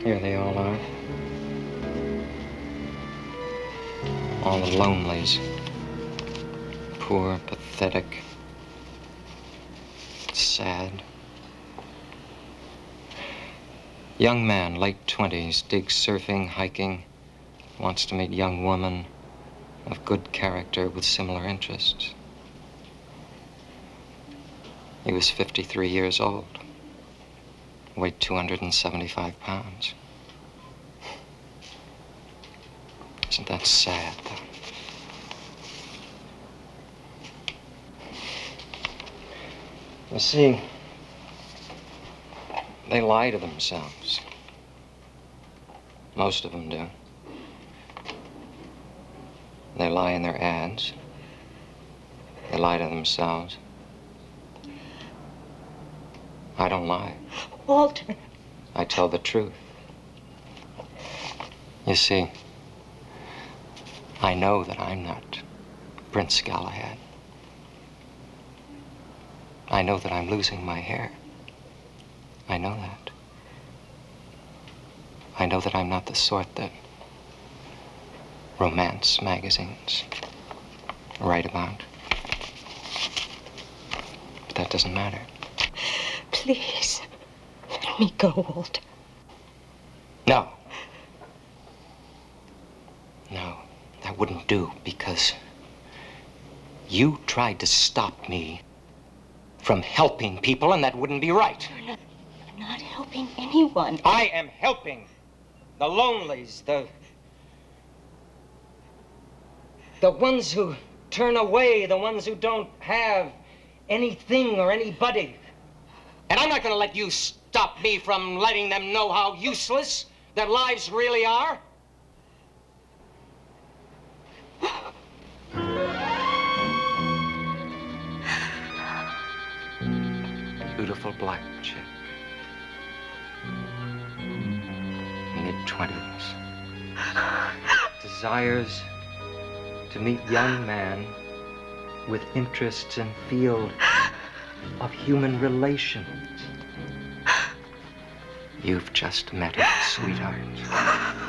Here they all are. All the lonelies. Poor, pathetic, sad. Young man, late 20s, digs surfing, hiking, wants to meet young woman of good character with similar interests. He was 53 years old, weighed 275 pounds. Isn't that sad, though? You see, they lie to themselves. Most of them do. They lie in their ads. They lie to themselves. I don't lie. Walter. I tell the truth. You see, I know that I'm not Prince Galahad. I know that I'm losing my hair. I know that. I know that I'm not the sort that romance magazines write about. But that doesn't matter. Please, let me go, Walter. No. No, that wouldn't do, because you tried to stop me from helping people, and that wouldn't be right. You're not helping anyone. I am helping the lonelies, the ones who turn away, the ones who don't have anything or anybody. And I'm not going to let you stop me from letting them know how useless their lives really are. Beautiful black chick. Mid-20s. Desires to meet young man with interests in field of human relations. You've just met him, sweetheart.